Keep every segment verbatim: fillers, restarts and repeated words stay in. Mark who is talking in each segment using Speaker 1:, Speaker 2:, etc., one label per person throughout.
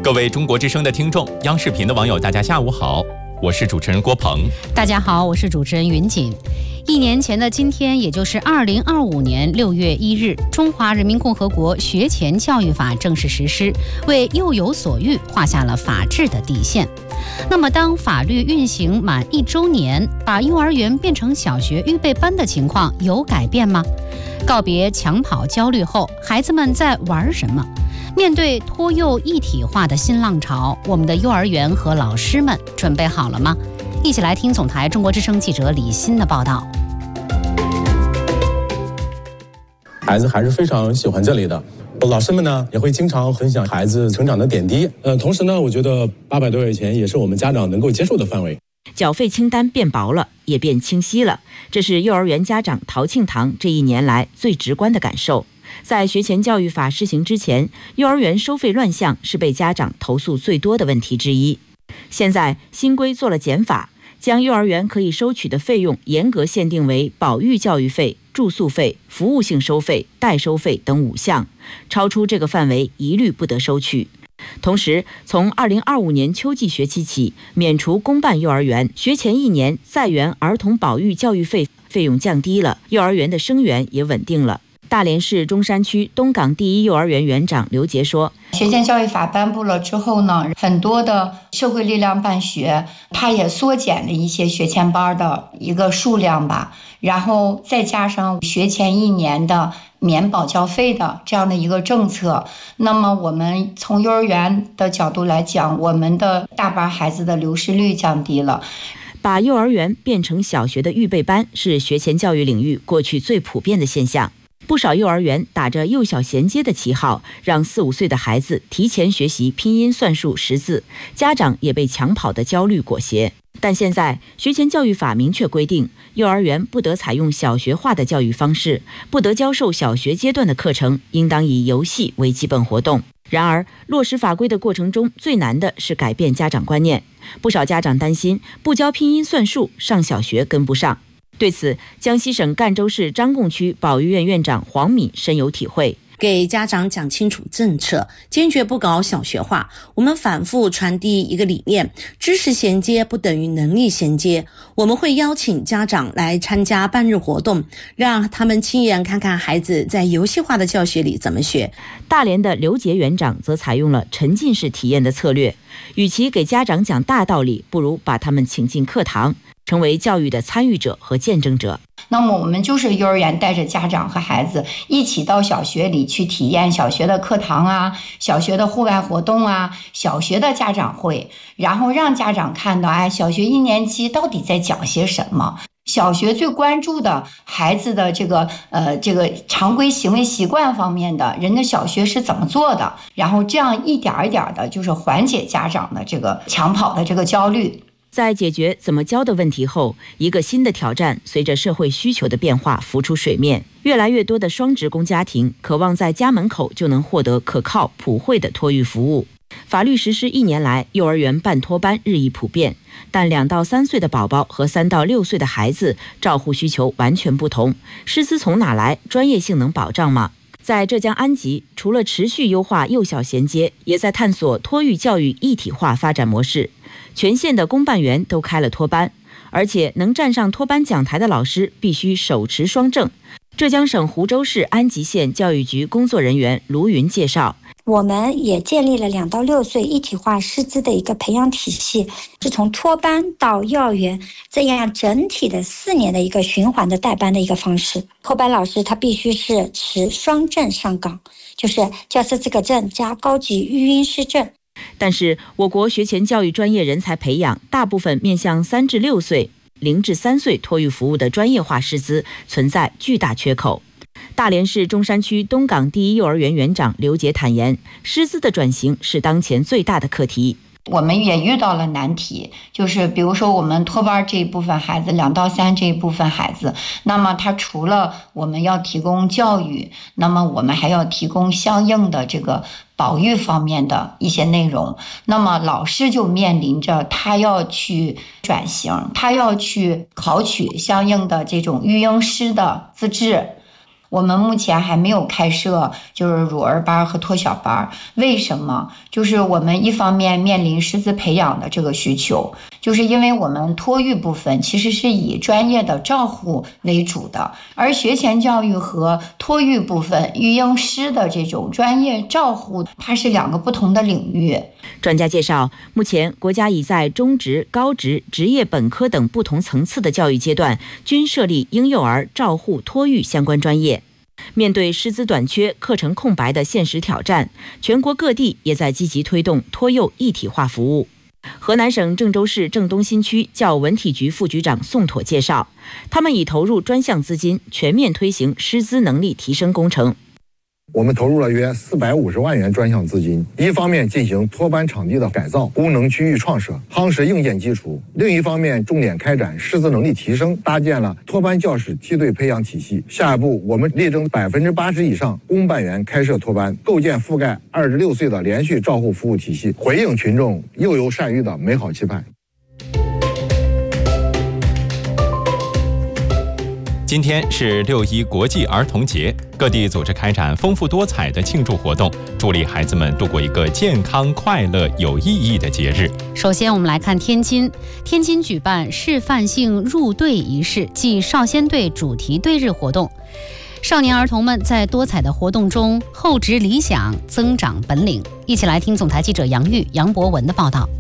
Speaker 1: 各位中国之声的听众，央视频的网友，大家下午好，我是主持人郭鹏。
Speaker 2: 大家好，我是主持人云锦。一年前的今天，也就是二零二五年六月一日，中华人民共和国学前教育法正式实施，为幼有所育画下了法治的底线。那么，当法律运行满一周年，把幼儿园变成小学预备班的情况有改变吗？告别抢跑焦虑后，孩子们在玩什么？面对托幼一体化的新浪潮，我们的幼儿园和老师们准备好了吗？一起来听总台中国之声记者李欣的报道。
Speaker 3: 孩子还是非常喜欢这里的，老师们呢也会经常分享孩子成长的点滴。呃，同时呢，我觉得八百多元钱也是我们家长能够接受的范围。
Speaker 4: 缴费清单变薄了，也变清晰了，这是幼儿园家长陶庆堂这一年来最直观的感受。在学前教育法施行之前，幼儿园收费乱象是被家长投诉最多的问题之一。现在新规做了减法，将幼儿园可以收取的费用严格限定为保育教育费、住宿费、服务性收费、代收费等五项，超出这个范围一律不得收取。同时，从二零二五年秋季学期起，免除公办幼儿园学前一年在园儿童保育教育费费用降低了，幼儿园的生源也稳定了。大连市中山区东港第一幼儿园园长刘杰说，
Speaker 5: 学前教育法颁布了之后呢，很多的社会力量办学，它也缩减了一些学前班的一个数量吧，然后再加上学前一年的免保教费的这样的一个政策，那么我们从幼儿园的角度来讲，我们的大班孩子的流失率降低了。
Speaker 4: 把幼儿园变成小学的预备班是学前教育领域过去最普遍的现象。不少幼儿园打着幼小衔接的旗号，让四五岁的孩子提前学习拼音、算术、识字，家长也被抢跑的焦虑裹挟。但现在学前教育法明确规定，幼儿园不得采用小学化的教育方式，不得教授小学阶段的课程，应当以游戏为基本活动。然而，落实法规的过程中，最难的是改变家长观念。不少家长担心，不教拼音算术，上小学跟不上。对此，江西省赣州市张贡区保育院院长黄敏深有体会。
Speaker 6: 给家长讲清楚政策，坚决不搞小学化。我们反复传递一个理念，知识衔接不等于能力衔接。我们会邀请家长来参加半日活动，让他们亲眼看看孩子在游戏化的教学里怎么学。
Speaker 4: 大连的刘杰园长则采用了沉浸式体验的策略，与其给家长讲大道理，不如把他们请进课堂，成为教育的参与者和见证者。
Speaker 5: 那么我们就是幼儿园带着家长和孩子一起到小学里去体验小学的课堂啊，小学的户外活动啊，小学的家长会，然后让家长看到，哎，小学一年级到底在讲些什么。小学最关注的孩子的这个呃这个常规行为习惯方面的，人家小学是怎么做的，然后这样一点一点的，就是缓解家长的这个抢跑的这个焦虑。
Speaker 4: 在解决怎么教的问题后，一个新的挑战随着社会需求的变化浮出水面。越来越多的双职工家庭渴望在家门口就能获得可靠普惠的托育服务。法律实施一年来，幼儿园办托班日益普遍，但两到三岁的宝宝和三到六岁的孩子照护需求完全不同，师资从哪来？专业性能保障吗？在浙江安吉，除了持续优化幼小衔接，也在探索托育教育一体化发展模式。全县的公办园都开了托班，而且能站上托班讲台的老师必须手持双证。浙江省湖州市安吉县教育局工作人员卢云介绍，
Speaker 7: 我们也建立了两到六岁一体化师资的一个培养体系，是从托班到幼儿园这样整体的四年的一个循环的带班的一个方式。托班老师他必须是持双证上岗，就是教师资格证加高级育婴师证。
Speaker 4: 但是我国学前教育专业人才培养大部分面向三至六岁、零至三岁托育服务的专业化师资存在巨大缺口。大连市中山区东港第一幼儿园园长刘杰坦言，师资的转型是当前最大的课题。
Speaker 5: 我们也遇到了难题，就是比如说我们托班这一部分孩子，两到三这一部分孩子，那么他除了我们要提供教育，那么我们还要提供相应的这个保育方面的一些内容。那么老师就面临着他要去转型，他要去考取相应的这种育婴师的资质。 我们目前还没有开设就是乳儿班和托小班。为什么？就是我们一方面面临师资培养的这个需求，就是因为我们托育部分其实是以专业的照护为主的，而学前教育和托育部分育婴师的这种专业照护，它是两个不同的领域。
Speaker 4: 专家介绍，目前国家已在中职、高职、职业本科等不同层次的教育阶段均设立婴幼儿照护托育相关专业。面对师资短缺、课程空白的现实挑战，全国各地也在积极推动托幼一体化服务。河南省郑州市郑东新区教文体局副局长宋妥介绍，他们已投入专项资金，全面推行师资能力提升工程。
Speaker 8: 我们投入了约四百五十万元专项资金，一方面进行托班场地的改造、功能区域创设，夯实硬件基础；另一方面重点开展师资能力提升，搭建了托班教师梯队培养体系。下一步，我们力争百分之八十以上公办园开设托班，构建覆盖二至六岁的连续照护服务体系，回应群众幼幼善育的美好期盼。
Speaker 1: 今天是六一国际儿童节，各地组织开展丰富多彩的庆祝活动，助力孩子们度过一个健康、快乐、有意义的节日。
Speaker 2: 首先，我们来看天津。天津举办示范性入队仪式暨少先队主题队日活动，少年儿童们在多彩的活动中厚植理想，增长本领。一起来听总台记者杨玉、杨博文的报道。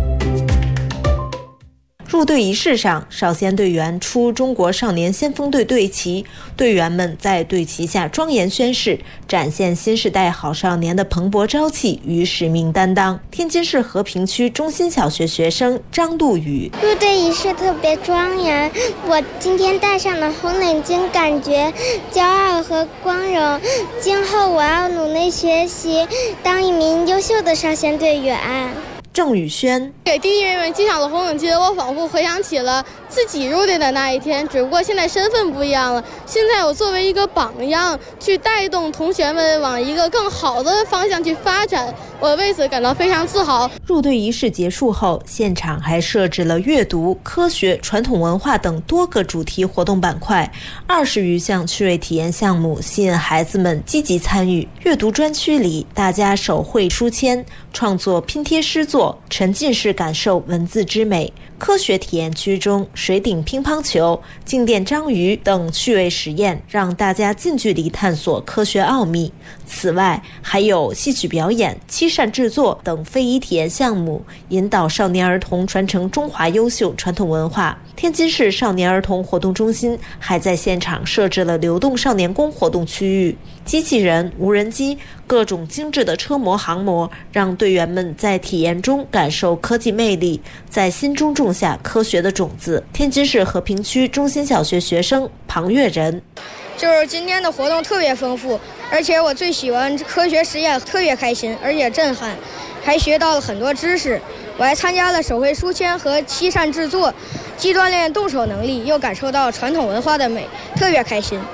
Speaker 9: 入队仪式上，少先队员出中国少年先锋队队旗，队员们在队旗下庄严宣誓，展现新时代好少年的蓬勃朝气与使命担当。天津市和平区中心小学学生张杜宇：
Speaker 10: 入队仪式特别庄严，我今天戴上了红领巾，感觉骄傲和光荣。今后我要努力学习，当一名优秀的少先队员。
Speaker 9: 郑宇轩：
Speaker 11: 给弟弟妹妹系上了红领巾，我仿佛回想起了自己入队的那一天，只不过现在身份不一样了。现在我作为一个榜样，去带动同学们往一个更好的方向去发展，我为此感到非常自豪。
Speaker 9: 入队仪式结束后，现场还设置了阅读、科学、传统文化等多个主题活动板块，二十余项趣味体验项目吸引孩子们积极参与。阅读专区里，大家手绘书签，创作拼贴诗作，沉浸式感受文字之美。科学体验区中，水顶乒乓球、静电章鱼等趣味实验，让大家近距离探索科学奥秘。此外，还有戏曲表演、漆扇制作等非遗体验项目，引导少年儿童传承中华优秀传统文化。天津市少年儿童活动中心还在现场设置了流动少年宫活动区域，机器人、无人机、各种精致的车模、航模，让队员们在体验中感受科技魅力，在心中种下科学的种子。天津市和平区中心小学学生庞月仁：
Speaker 12: 就是今天的活动特别丰富，而且我最喜欢科学实验，特别开心，而且震撼，还学到了很多知识。我还参加了手绘书签和漆扇制作，既锻炼动手能力，又感受到传统文化的美，特别开心。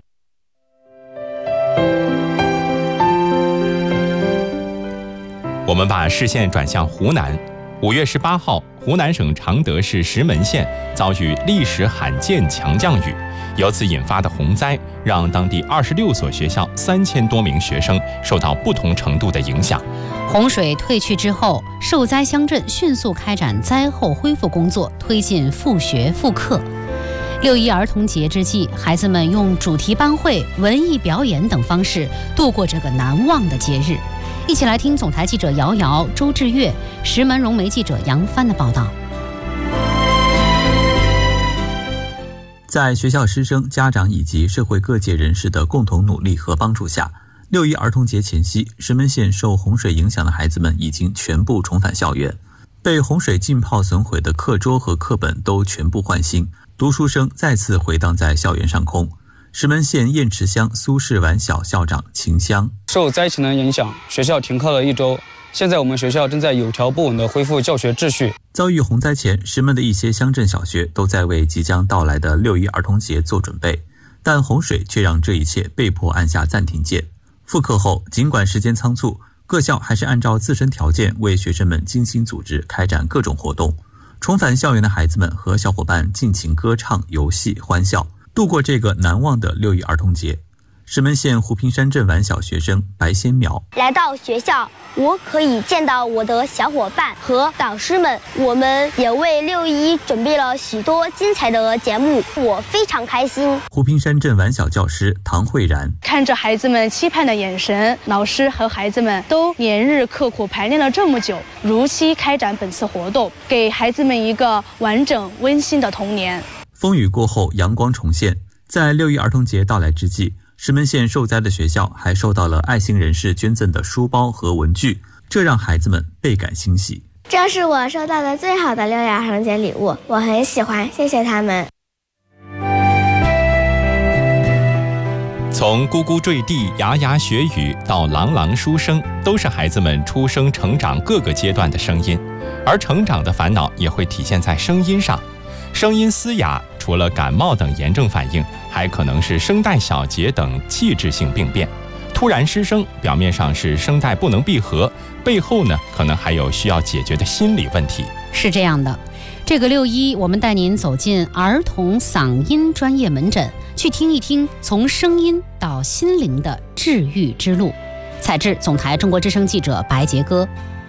Speaker 1: 我们把视线转向湖南。五月十八号，湖南省常德市石门县遭遇历史罕见强降雨，由此引发的洪灾让当地二十六所学校三千多名学生受到不同程度的影响。
Speaker 2: 洪水退去之后，受灾乡镇迅速开展灾后恢复工作，推进复学复课。六一儿童节之际，孩子们用主题班会、文艺表演等方式度过这个难忘的节日。一起来听总台记者姚瑶、周志月、石门融媒记者杨帆的报道。
Speaker 13: 在学校师生、家长以及社会各界人士的共同努力和帮助下，六一儿童节前夕，石门县受洪水影响的孩子们已经全部重返校园，被洪水浸泡损毁的课桌和课本都全部换新，读书声再次回荡在校园上空。石门县雁池乡苏氏晚小校长秦香：
Speaker 14: 受灾情的影响，学校停课了一周，现在我们学校正在有条不紊地恢复教学秩序。
Speaker 13: 遭遇洪灾前，石门的一些乡镇小学都在为即将到来的六一儿童节做准备，但洪水却让这一切被迫按下暂停键。复课后，尽管时间仓促，各校还是按照自身条件为学生们精心组织开展各种活动。重返校园的孩子们和小伙伴尽情歌唱、游戏、欢笑，度过这个难忘的六一儿童节。 石门县湖坪山镇晚小学生白先苗。
Speaker 10: 来到学校，我可以见到我的小伙伴和导师们，我们也为六一准备了许多精彩的节目，我非常开心。
Speaker 13: 湖坪山镇晚小教师唐慧然，
Speaker 15: 看着孩子们期盼的眼神，老师和孩子们都连日刻苦排练了这么久，如期开展本次活动，给孩子们一个完整温馨的童年。
Speaker 13: 风雨过后，阳光重现。在六一儿童节到来之际，石门县受灾的学校还收到了爱心人士捐赠的书包和文具，这让孩子们倍感欣喜。
Speaker 10: 这是我收到的最好的六一儿童节礼物，我很喜欢，谢谢他们。
Speaker 1: 从咕咕坠地、牙牙学语到朗朗书声，都是孩子们出生成长各个阶段的声音，而成长的烦恼也会体现在声音上。声音嘶哑，除了感冒等炎症反应，还可能是声带小结等器质性病变。突然失声，表面上是声带不能闭合，背后呢，可能还有需要解决的心理问题。
Speaker 2: 是这样的，这个六一，我们带您走进儿童嗓音专业门诊，去听一听从声音到心灵的治愈之路。采制总台中国之声记者白杰哥。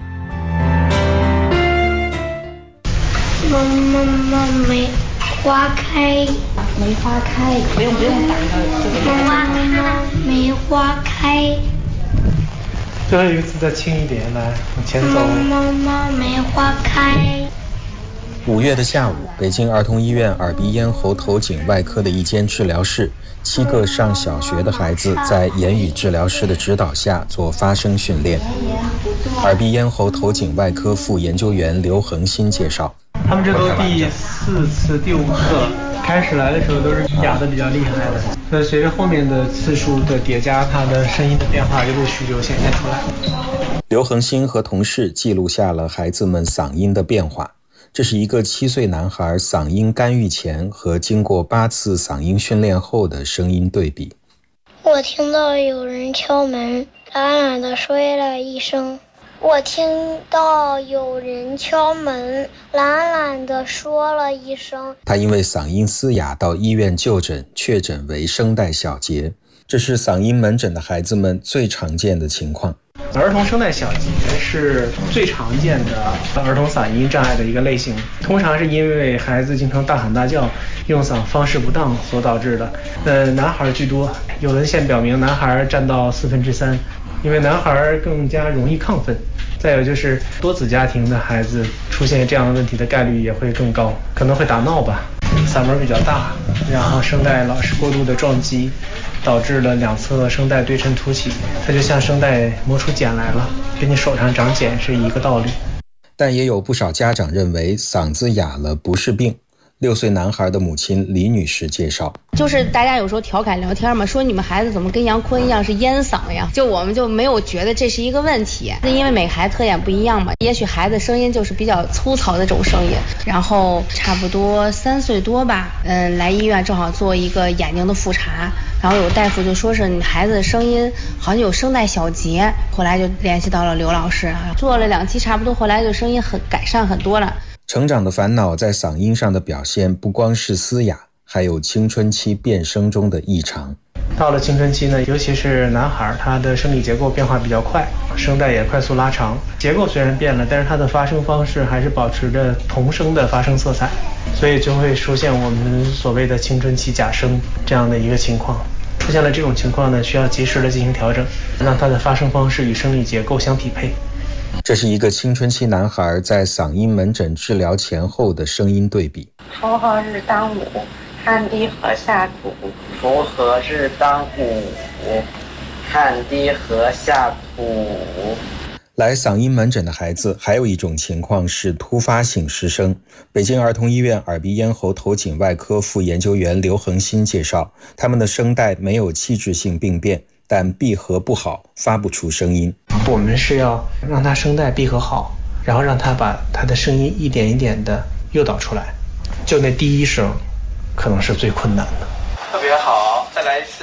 Speaker 10: 妈妈妈梅花开，
Speaker 5: 梅花开，不用不用打到这个。
Speaker 10: 妈妈梅花开。
Speaker 16: 最后一个字再轻一点，来往前走。
Speaker 10: 妈妈梅花开。
Speaker 17: 五月的下午，北京儿童医院耳鼻咽喉头颈外科的一间治疗室，七个上小学的孩子在言语治疗师的指导下做发声训练。耳鼻咽喉头颈外科副研究员刘恒新介绍，
Speaker 16: 他们这都第四次、第五次，开始来的时候都是哑的比较厉害的，所以随着后面的次数的叠加，它的声音的变化就陆续就显现出来。
Speaker 17: 刘恒新和同事记录下了孩子们嗓音的变化。这是一个七岁男孩嗓音干预前和经过八次嗓音训练后的声音对比。
Speaker 10: 我听到有人敲门，懒懒地说了一声。我听到有人敲门，懒懒地说了一声。
Speaker 17: 他因为嗓音嘶哑到医院就诊，确诊为声带小结。这是嗓音门诊的孩子们最常见的情况。
Speaker 16: 儿童声带小结是最常见的儿童嗓音障碍的一个类型，通常是因为孩子经常大喊大叫，用嗓方式不当所导致的。呃，男孩居多，有文献表明男孩占到四分之三，因为男孩更加容易亢奋。再有就是多子家庭的孩子出现这样的问题的概率也会更高，可能会打闹吧，嗓门比较大，然后声带老是过度的撞击，导致了两侧声带对称凸起，它就像声带磨出茧来了，跟你手上长茧是一个道理。
Speaker 17: 但也有不少家长认为嗓子哑了不是病。六岁男孩的母亲李女士介绍，
Speaker 18: 就是大家有时候调侃聊天嘛，说你们孩子怎么跟杨坤一样是烟嗓呀，就我们就没有觉得这是一个问题，因为每个孩子特点不一样嘛，也许孩子声音就是比较粗糙的这种声音，然后差不多三岁多吧，嗯，来医院正好做一个眼睛的复查，然后有大夫就说是你孩子的声音好像有声带小结，后来就联系到了刘老师，做了两期差不多，后来就声音很改善很多了。
Speaker 17: 成长的烦恼在嗓音上的表现不光是嘶哑，还有青春期变声中的异常。
Speaker 16: 到了青春期呢，尤其是男孩，他的生理结构变化比较快，声带也快速拉长，结构虽然变了，但是他的发声方式还是保持着童声的发声色彩，所以就会出现我们所谓的青春期假声这样的一个情况。出现了这种情况呢，需要及时的进行调整，让他的发声方式与生理结构相匹配。
Speaker 17: 这是一个青春期男孩在嗓音门诊治疗前后的声音对比。
Speaker 19: 锄禾日当午，汗滴禾下土。锄禾日当午，汗滴禾下土。
Speaker 17: 来嗓音门诊的孩子还有一种情况是突发性失声。北京儿童医院耳鼻咽喉头颈外科副研究员刘恒新介绍，他们的声带没有器质性病变，但闭合不好，发不出声音。
Speaker 16: 我们是要让他声带闭合好，然后让他把他的声音一点一点的诱导出来，就那第一声可能是最困难的。
Speaker 19: 特别好，再来一次。